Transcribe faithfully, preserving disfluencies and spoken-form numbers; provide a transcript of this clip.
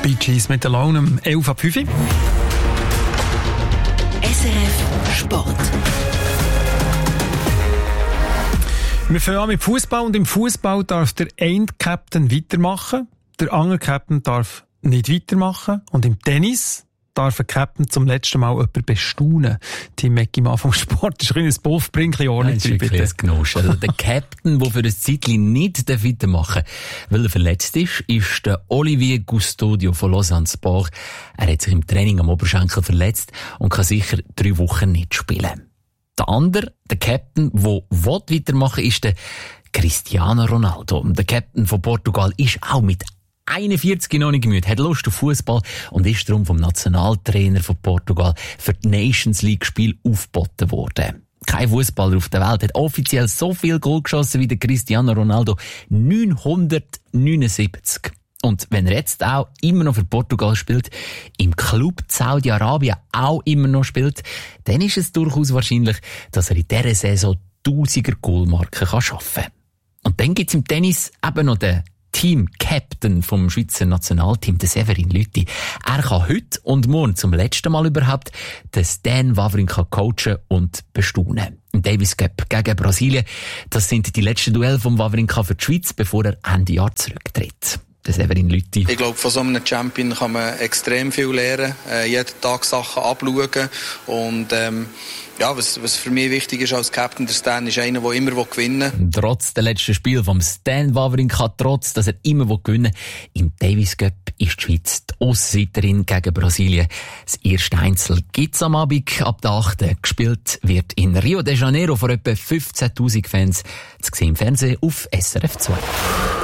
Bee Gees mit Alone um elf ab fünf. S R F Sport. Wir fangen an mit Fußball und im Fußball darf der eine Captain weitermachen, der andere Captain darf nicht weitermachen und im Tennis darf ein Captain zum letzten Mal jemanden bestaunen. Team Mecki am Anfang Sport ist ein Buff, bring ein bisschen Ordnung drin, bitte. Also der Captain, der für ein Zeitchen nicht weitermachen darf, weil er verletzt ist, ist der Olivier Custodio von Lausanne Sport. Er hat sich im Training am Oberschenkel verletzt und kann sicher drei Wochen nicht spielen. Der andere, der Captain, der weitermachen will, ist der Cristiano Ronaldo. Der Captain von Portugal ist auch mit einundvierzig noch nicht müde, hat Lust auf Fußball und ist darum vom Nationaltrainer von Portugal für die Nations League Spiel aufgeboten worden. Kein Fußballer auf der Welt hat offiziell so viel Goal geschossen wie der Cristiano Ronaldo. neunhundertneunundsiebzig. Und wenn er jetzt auch immer noch für Portugal spielt, im Club Saudi-Arabien auch immer noch spielt, dann ist es durchaus wahrscheinlich, dass er in dieser Saison tausiger Goalmarken schaffen kann. Und dann gibt's im Tennis eben noch den Team-Captain vom Schweizer Nationalteam, der Severin Lüthi. Er kann heute und morgen zum letzten Mal überhaupt den Stan Wawrinka coachen und bestaunen. Im Davis Cup gegen Brasilien, das sind die letzten Duelle vom Wawrinka für die Schweiz, bevor er Ende Jahr zurücktritt. Der Severin Lüthi. Ich glaube, von so einem Champion kann man extrem viel lernen, äh, jeden Tag Sachen abschauen und ähm, ja, was, was für mich wichtig ist als Captain, der Stan ist einer, der immer gewinnen will. Trotz der letzten Spiel vom Stan Wawrinka, trotz, dass er immer gewinnen will, im Davis Cup ist die Schweiz die Ausseiterin gegen Brasilien. Das erste Einzel gibt's am Abend ab der achten Gespielt wird in Rio de Janeiro vor etwa fünfzehntausend Fans. Zu sehen im Fernsehen auf S R F zwei.